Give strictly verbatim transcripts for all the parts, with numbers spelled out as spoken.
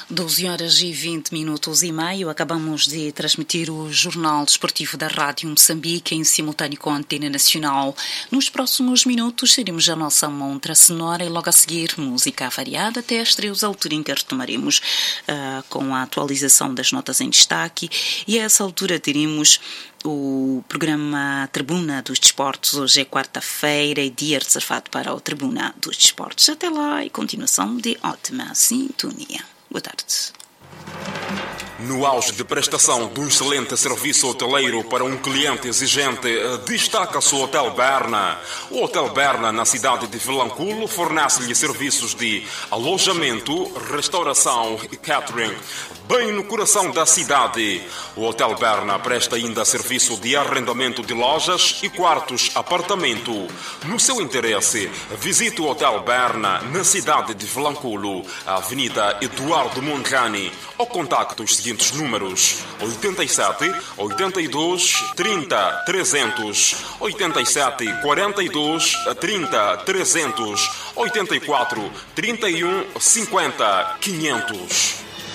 doze horas e vinte minutos e meio, acabamos de transmitir o Jornal Desportivo da Rádio Moçambique em simultâneo com a Antena Nacional. Nos próximos minutos teremos a nossa montra sonora e logo a seguir música variada até às três, altura em que retomaremos uh, com a atualização das notas em destaque, e a essa altura teremos o programa Tribuna dos Desportos. Hoje é quarta-feira e dia reservado para o Tribuna dos Desportos. Até lá e continuação de ótima sintonia. Boa tarde. No auge de prestação de um excelente serviço hoteleiro para um cliente exigente, destaca-se o Hotel Berna. O Hotel Berna, na cidade de Vilanculo, fornece-lhe serviços de alojamento, restauração e catering, bem no coração da cidade. O Hotel Berna presta ainda serviço de arrendamento de lojas e quartos apartamento. No seu interesse, visite o Hotel Berna na cidade de Vilanculo, a Avenida Eduardo Mondlane, ou contacte os seguintes números: oitenta e sete, oitenta e dois, trinta, trezentos, oitenta e sete, quarenta e dois, trinta, trezentos, oitenta e quatro, trinta e um, cinquenta, quinhentos.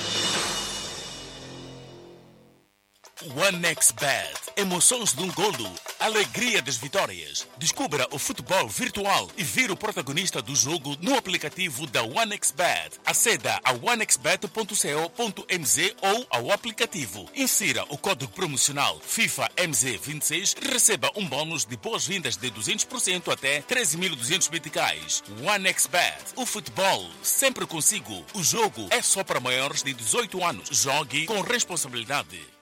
OneXBet. Emoções de um golo. Alegria das vitórias. Descubra o futebol virtual e vire o protagonista do jogo no aplicativo da OneXBet. Aceda a one x bet ponto co ponto m z ou ao aplicativo. Insira o código promocional FIFA M Z vinte e seis e receba um bônus de boas-vindas de duzentos por cento até treze mil e duzentos meticais. OneXBet. O futebol sempre consigo. O jogo é só para maiores de dezoito anos. Jogue com responsabilidade.